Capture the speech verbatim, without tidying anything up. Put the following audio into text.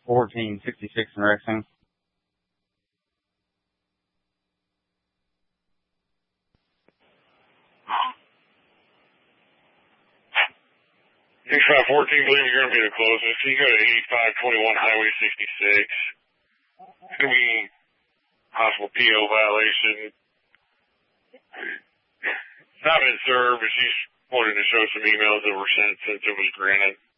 fourteen sixty-six in Rexing. sixty-five fourteen, believe you're going to be the closest. You go to eighty-five twenty-one Highway sixty-six. It's going to be possible P O violation. It's not been served, but she's wanted to show some emails that were sent since it was granted.